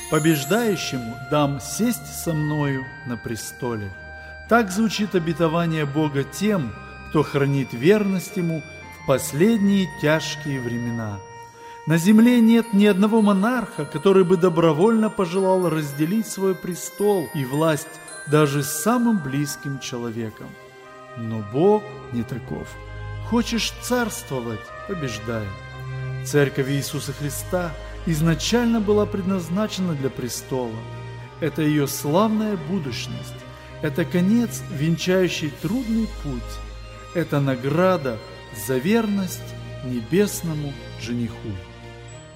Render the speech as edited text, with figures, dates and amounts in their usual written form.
Побеждающему дам сесть со мною на престоле. Так звучит обетование Бога тем, кто хранит верность Ему в последние тяжкие времена. На земле нет ни одного монарха, который бы добровольно пожелал разделить свой престол и власть даже с самым близким человеком. Но Бог не таков. Хочешь царствовать – побеждай. Церковь Иисуса Христа изначально была предназначена для престола. Это ее славная будущность. Это конец, венчающий трудный путь. Это награда за верность небесному жениху.